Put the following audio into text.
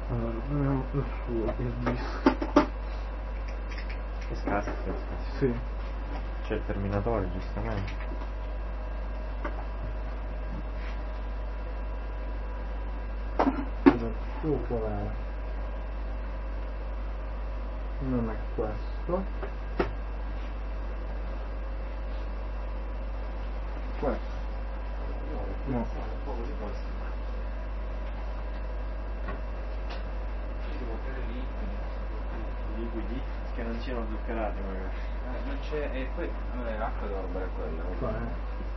Allora, prendiamo il suo, il disco. Che scassa? Sì. C'è il terminatore, giustamente. Il suo qual è? Non è questo. Questo. No. Liquidi che non siano zuccherati magari. Non c'è, e poi l'acqua dovrebbe essere quella. Qua è.